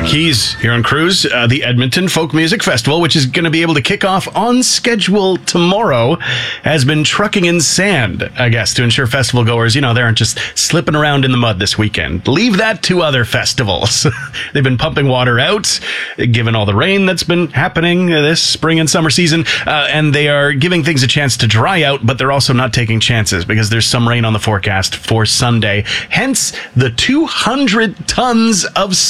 Keys here on Cruise, the Edmonton Folk Music Festival, which is going to be able to kick off on schedule tomorrow, has been trucking in sand, I guess, to ensure festival goers, they aren't just slipping around in the mud this weekend. Leave that to other festivals. They've been pumping water out, given all the rain that's been happening this spring and summer season, and they are giving things a chance to dry out, but they're also not taking chances because there's some rain on the forecast for Sunday. Hence the 200 tons of